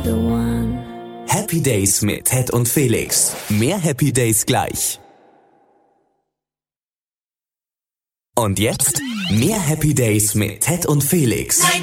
the one. Happy Days mit Ted und Felix. Mehr Happy Days gleich. Und jetzt mehr Happy Days mit Ted und Felix.